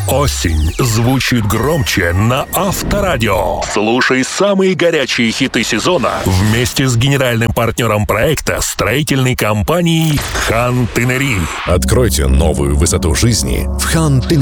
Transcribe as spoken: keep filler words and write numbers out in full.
Осень звучит громче на Авторадио. Слушай самые горячие хиты сезона вместе с генеральным партнером проекта строительной компанией «Хантынери». Откройте новую высоту жизни в Хантынери.